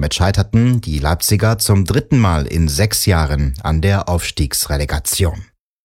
Damit scheiterten die Leipziger zum 3. Mal in 6 Jahren an der Aufstiegsrelegation.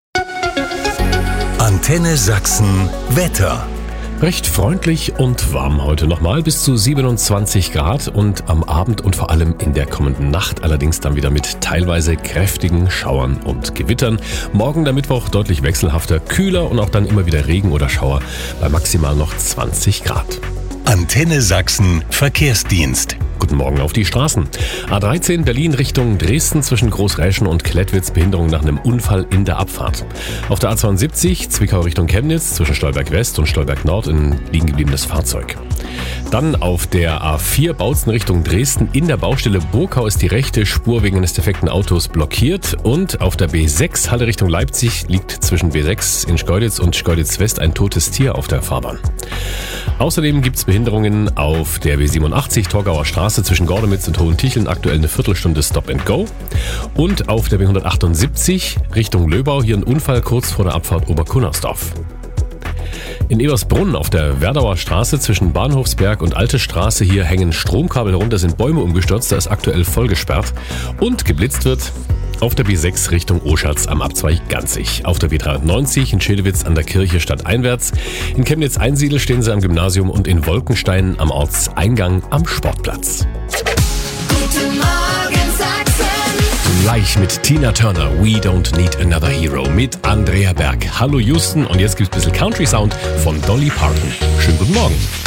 Antenne Sachsen Wetter. Recht freundlich und warm heute nochmal, bis zu 27 Grad und am Abend und vor allem in der kommenden Nacht allerdings dann wieder mit teilweise kräftigen Schauern und Gewittern. Morgen der Mittwoch deutlich wechselhafter, kühler und auch dann immer wieder Regen oder Schauer bei maximal noch 20 Grad. Antenne Sachsen Verkehrsdienst. Guten Morgen auf die Straßen. A13 Berlin Richtung Dresden zwischen Großräschen und Klettwitz, Behinderung nach einem Unfall in der Abfahrt. Auf der A72 Zwickau Richtung Chemnitz zwischen Stolberg West und Stolberg Nord ein liegen gebliebenes Fahrzeug. Dann auf der A4 Bautzen Richtung Dresden in der Baustelle Burkau ist die rechte Spur wegen eines defekten Autos blockiert und auf der B6 Halle Richtung Leipzig liegt zwischen B6 in Schkeuditz und Schkeuditz West ein totes Tier auf der Fahrbahn. Außerdem gibt es Behinderungen auf der B87 Torgauer Straße zwischen Gordemitz und Hohenticheln, aktuell eine Viertelstunde Stop and Go. Und auf der B178 Richtung Löbau hier ein Unfall kurz vor der Abfahrt Oberkunnersdorf. In Ebersbrunn auf der Werdauer Straße zwischen Bahnhofsberg und Alte Straße hier hängen Stromkabel herunter, sind Bäume umgestürzt, da ist aktuell voll gesperrt und geblitzt wird. Auf der B6 Richtung Oschatz am Abzweig Ganzig. Auf der B93 in Schedewitz an der Kirche stadteinwärts. In Chemnitz-Einsiedel stehen sie am Gymnasium und in Wolkenstein am Ortseingang am Sportplatz. Guten Morgen Sachsen. Gleich mit Tina Turner, We Don't Need Another Hero mit Andrea Berg. Hallo Houston und jetzt gibt's ein bisschen Country Sound von Dolly Parton. Schönen guten Morgen.